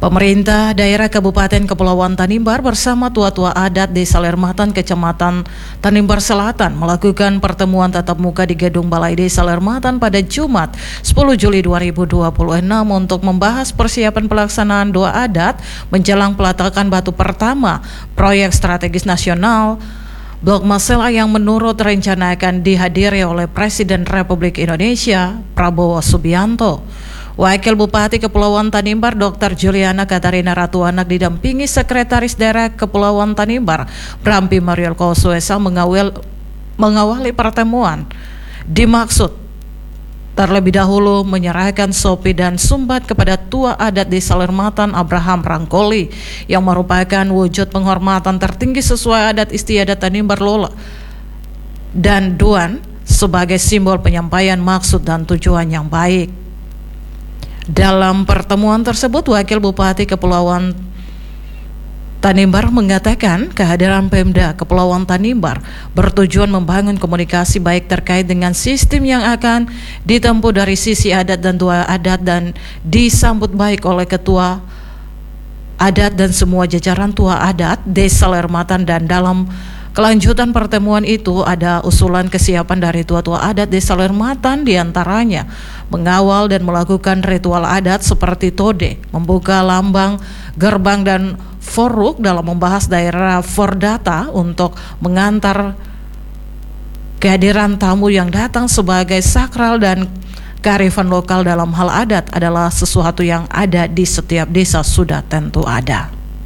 Pemerintah daerah Kabupaten Kepulauan Tanimbar bersama tua-tua adat Desa Lermatan, Kecamatan Tanimbar Selatan melakukan pertemuan tatap muka di Gedung Balai Desa Lermatan pada Jumat 10 Juli 2026 untuk membahas persiapan pelaksanaan doa adat menjelang peletakan batu pertama proyek strategis nasional Blok Masela yang menurut rencana akan dihadiri oleh Presiden Republik Indonesia Prabowo Subianto. Wakil Bupati Kepulauan Tanimbar Dr. Juliana Katarina Ratuanak didampingi Sekretaris Daerah Kepulauan Tanimbar Brampi Mariel Kosuesa mengawali pertemuan. Dimaksud terlebih dahulu menyerahkan sopi dan sumbat kepada tua adat Desa Lermatan Abraham Rangkoli yang merupakan wujud penghormatan tertinggi sesuai adat istiadat Tanimbar Lola dan Duan sebagai simbol penyampaian maksud dan tujuan yang baik. Dalam pertemuan tersebut, Wakil Bupati Kepulauan Tanimbar mengatakan kehadiran Pemda Kepulauan Tanimbar bertujuan membangun komunikasi baik terkait dengan sistem yang akan ditempuh dari sisi adat dan tua adat dan disambut baik oleh Ketua Adat dan semua jajaran tua adat Desa Lermatan. Dan dalam kelanjutan pertemuan itu ada usulan kesiapan dari tua-tua adat Desa Lermatan, diantaranya mengawal dan melakukan ritual adat seperti tode, membuka lambang, gerbang dan foruk dalam membahas daerah fordata untuk mengantar kehadiran tamu yang datang sebagai sakral, dan kearifan lokal dalam hal adat adalah sesuatu yang ada di setiap desa sudah tentu ada.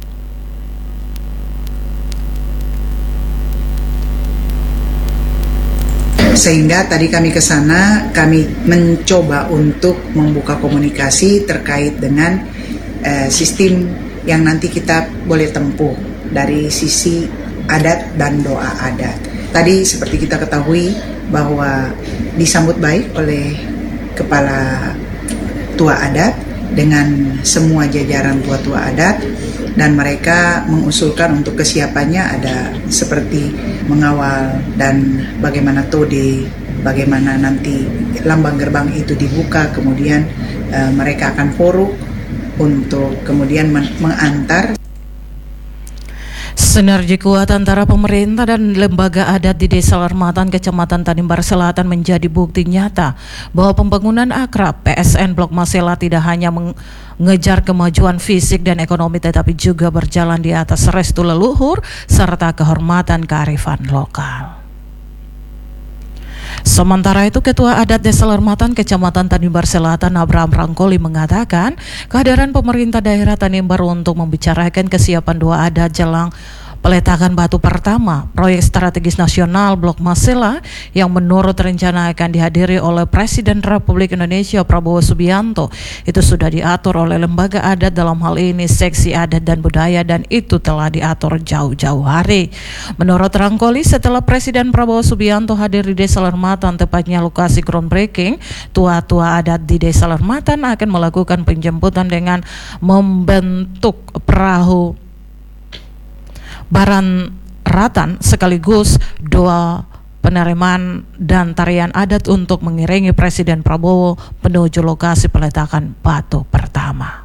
Sehingga tadi kami ke sana, kami mencoba untuk membuka komunikasi terkait dengan sistem yang nanti kita boleh tempuh dari sisi adat dan doa adat. Tadi seperti kita ketahui bahwa disambut baik oleh Kepala Tua Adat dengan semua jajaran tua-tua adat, dan mereka mengusulkan untuk kesiapannya ada seperti mengawal dan bagaimana tode, bagaimana nanti lambang gerbang itu dibuka, kemudian mereka akan foruk untuk kemudian mengantar. Sinergi kuat antara pemerintah dan lembaga adat di Desa Lermatan, Kecamatan Tanimbar Selatan menjadi bukti nyata bahwa pembangunan akrab PSN Blok Masela tidak hanya mengejar kemajuan fisik dan ekonomi, tetapi juga berjalan di atas restu leluhur serta kehormatan kearifan lokal. Sementara itu, Ketua Adat Desa Lermatan Kecamatan Tanimbar Selatan Abraham Rangkoli mengatakan kehadiran pemerintah daerah Tanimbar untuk membicarakan kesiapan doa adat jelang peletakan batu pertama proyek strategis nasional Blok Masela yang menurut rencana akan dihadiri oleh Presiden Republik Indonesia Prabowo Subianto itu sudah diatur oleh lembaga adat, dalam hal ini Seksi Adat dan Budaya, dan itu telah diatur jauh-jauh hari. Menurut Rangkoli, setelah Presiden Prabowo Subianto hadir di Desa Lermatan, tepatnya lokasi groundbreaking, tua-tua adat di Desa Lermatan akan melakukan penjemputan dengan membentuk perahu baran ratan sekaligus doa penerimaan dan tarian adat untuk mengiringi Presiden Prabowo menuju lokasi peletakan batu pertama.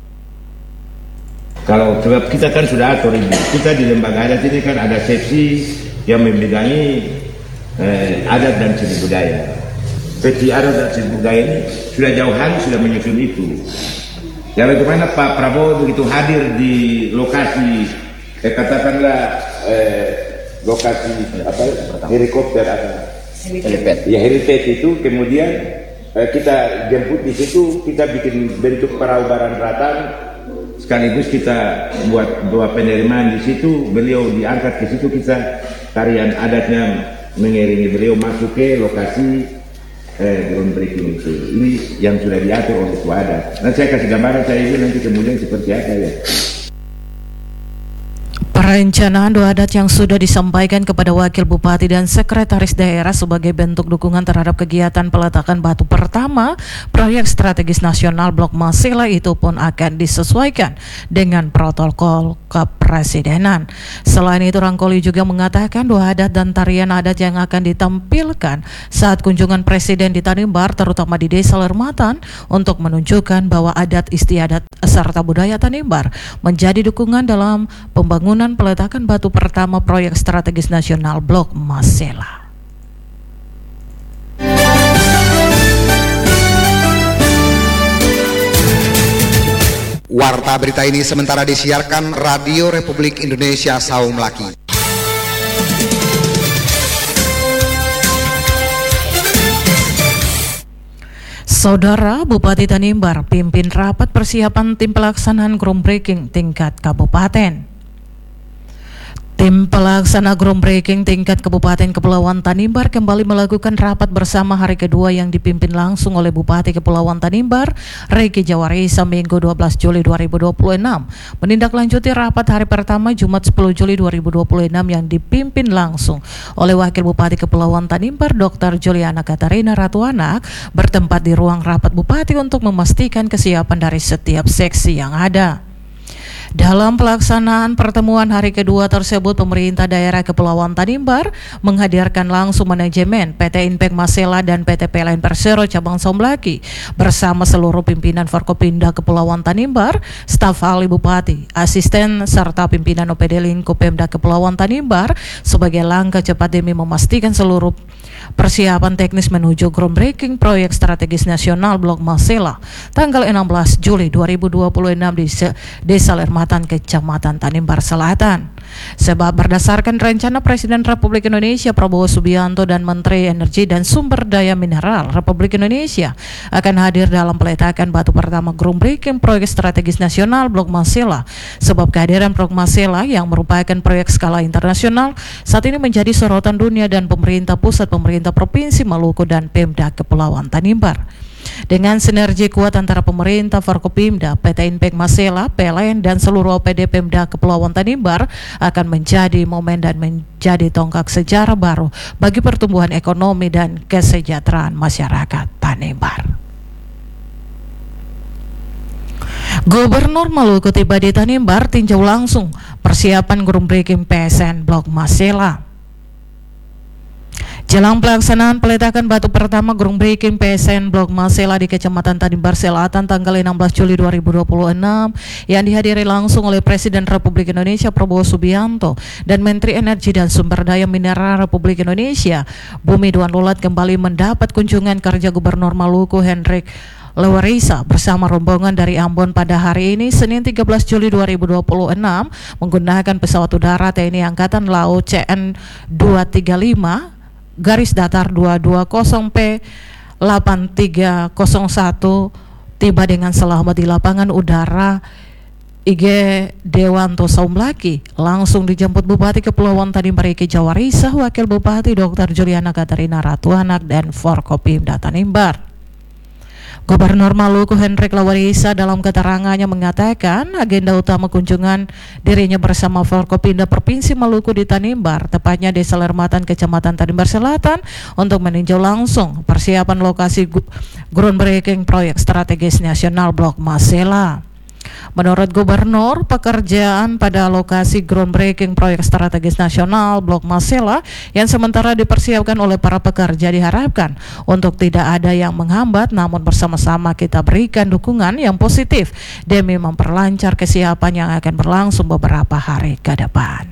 Kalau sebab kita kan sudah atur ini, kita di lembaga adat ini kan ada seksi yang membidangi adat dan seni budaya. Seksi adat dan seni budaya ini sudah jauh hari sudah menyusun itu. Ya, bagaimana Pak Prabowo begitu hadir di lokasi katakanlah lokasi helikopter atau helipad. Ya, helipad itu kemudian kita jemput di situ, kita bikin bentuk perahu baran ratan, sekaligus kita buat doa penerimaan di situ. Beliau diangkat ke situ, kita tarian adatnya mengiringi beliau masuk ke lokasi groundbreaking itu. Ini yang sudah diatur oleh tua adat. Nanti saya kasih gambaran saya ini nanti kemudian seperti apa ya. Perencanaan doa adat yang sudah disampaikan kepada Wakil Bupati dan Sekretaris Daerah sebagai bentuk dukungan terhadap kegiatan peletakan batu pertama proyek strategis nasional Blok Masela itu pun akan disesuaikan dengan protokol kepresidenan. Selain itu, Rangkoli juga mengatakan doa adat dan tarian adat yang akan ditampilkan saat kunjungan Presiden di Tanimbar, terutama di Desa Lermatan, untuk menunjukkan bahwa adat istiadat serta budaya Tanimbar menjadi dukungan dalam pembangunan peletakan batu pertama proyek strategis nasional Blok Masela. Warta berita ini sementara disiarkan Radio Republik Indonesia Saum Laki. Saudara Bupati Tanimbar pimpin rapat persiapan tim pelaksanaan groundbreaking tingkat kabupaten. Tim pelaksana groundbreaking tingkat Kabupaten Kepulauan Tanimbar kembali melakukan rapat bersama hari kedua yang dipimpin langsung oleh Bupati Kepulauan Tanimbar, Reky Jawarisa, Minggu 12 Juli 2026. Menindaklanjuti rapat hari pertama Jumat 10 Juli 2026 yang dipimpin langsung oleh Wakil Bupati Kepulauan Tanimbar, Dr. Juliana Katarina Ratuanak, bertempat di ruang rapat Bupati untuk memastikan kesiapan dari setiap seksi yang ada. Dalam pelaksanaan pertemuan hari kedua tersebut, pemerintah daerah Kepulauan Tanimbar menghadirkan langsung manajemen PT Inpek Masela dan PT PLN Persero Cabang Somlaki bersama seluruh pimpinan Forkopimda Kepulauan Tanimbar, staf ahli Bupati, asisten serta pimpinan OPD Lingkup Pemda Kepulauan Tanimbar sebagai langkah cepat demi memastikan seluruh persiapan teknis menuju groundbreaking proyek strategis nasional Blok Masela tanggal 16 Juli 2026 di Desa Lermatan, Kecamatan Tanimbar Selatan. Sebab berdasarkan rencana Presiden Republik Indonesia Prabowo Subianto dan Menteri Energi dan Sumber Daya Mineral Republik Indonesia akan hadir dalam peletakan batu pertama groundbreaking proyek strategis nasional Blok Masela. Sebab kehadiran Blok Masela yang merupakan proyek skala internasional saat ini menjadi sorotan dunia dan pemerintah pusat, pemerintah provinsi Maluku dan Pemda Kepulauan Tanimbar. Dengan sinergi kuat antara pemerintah, Forkopimda, PT Inpek Masela, PLN, dan seluruh OPD Pemda Kepulauan Tanimbar akan menjadi momen dan menjadi tonggak sejarah baru bagi pertumbuhan ekonomi dan kesejahteraan masyarakat Tanimbar. Gubernur Maluku tiba di Tanimbar tinjau langsung persiapan groundbreaking PSN Blok Masela. Jelang pelaksanaan peletakan batu pertama groundbreaking PSN Blok Masela di Kecamatan Tanimbar Selatan tanggal 16 Juli 2026 yang dihadiri langsung oleh Presiden Republik Indonesia Prabowo Subianto dan Menteri Energi dan Sumber Daya Mineral Republik Indonesia Bumi Duan Lulat kembali mendapat kunjungan kerja Gubernur Maluku Hendrik Lewarisa bersama rombongan dari Ambon pada hari ini Senin 13 Juli 2026 menggunakan pesawat udara TNI Angkatan Laut CN 235 garis datar 220P 8301 tiba dengan selamat di lapangan udara IG Dewanto Somlaki. Langsung dijemput Bupati Kepulauan Tanimbar Reky Jawarisa, Wakil Bupati Dr. Juliana Katarina Ratuanak dan Forkopimda Tanimbar. Gubernur Maluku Hendrik Lewarisa dalam keterangannya mengatakan agenda utama kunjungan dirinya bersama Forkopimda Provinsi Maluku di Tanimbar, tepatnya Desa Lermatan, Kecamatan Tanimbar Selatan, untuk meninjau langsung persiapan lokasi groundbreaking proyek strategis nasional Blok Masela. Menurut Gubernur, pekerjaan pada lokasi groundbreaking proyek strategis nasional Blok Masela yang sementara dipersiapkan oleh para pekerja diharapkan untuk tidak ada yang menghambat, namun bersama-sama kita berikan dukungan yang positif demi memperlancar kesiapan yang akan berlangsung beberapa hari ke depan.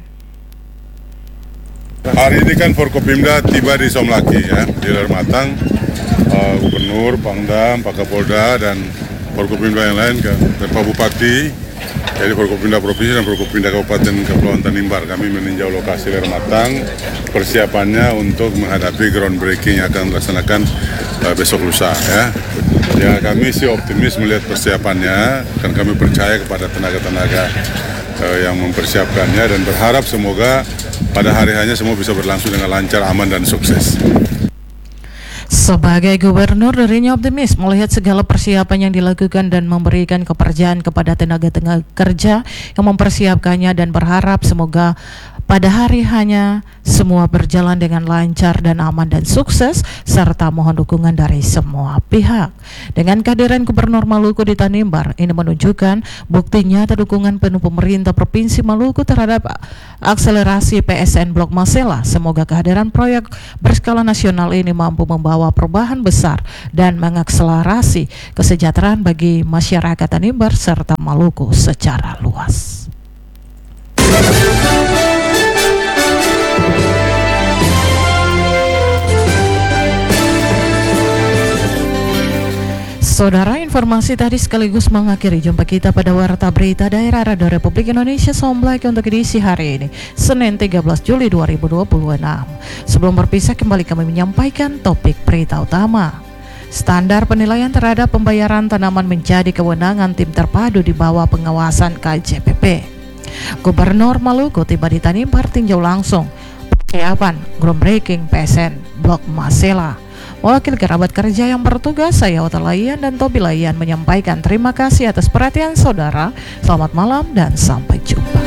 Hari ini kan Forkopimda tiba di Somlaki ya, di Lermatan, Gubernur, Pangdam, Pak Kapolda dan Forkopimda yang lain, Pak Bupati, jadi Forkopimda Provinsi dan Forkopimda Kabupaten Kepulauan Tanimbar. Kami meninjau lokasi Lermatan, persiapannya untuk menghadapi groundbreaking yang akan dilaksanakan besok lusa ya. Ya kami sih optimis melihat persiapannya dan kami percaya kepada tenaga-tenaga yang mempersiapkannya dan berharap semoga pada hari hanya semua bisa berlangsung dengan lancar, aman dan sukses. Sebagai gubernur, dirinya optimis melihat segala persiapan yang dilakukan dan memberikan kepercayaan kepada tenaga-tenaga kerja yang mempersiapkannya dan berharap semoga pada hari hanya semua berjalan dengan lancar dan aman dan sukses serta mohon dukungan dari semua pihak. Dengan kehadiran Gubernur Maluku di Tanimbar, ini menunjukkan bukti nyata dukungan penuh pemerintah Provinsi Maluku terhadap akselerasi PSN Blok Masela. Semoga kehadiran proyek berskala nasional ini mampu membawa perubahan besar dan mengakselerasi kesejahteraan bagi masyarakat Tanimbar serta Maluku secara luas. Saudara, informasi tadi sekaligus mengakhiri jumpa kita pada Warta Berita Daerah Radio Republik Indonesia Somblaki untuk edisi hari ini, Senin 13 Juli 2026. Sebelum berpisah, kembali kami menyampaikan topik berita utama. Standar penilaian terhadap pembayaran tanaman menjadi kewenangan tim terpadu di bawah pengawasan KJPP. Gubernur Maluku tiba di Tanimbar tinjau langsung persiapan groundbreaking PSN Blok Masela. Wakil kerabat kerja yang bertugas, saya Otalayan dan Tobi Layan menyampaikan terima kasih atas perhatian saudara. Selamat malam dan sampai jumpa.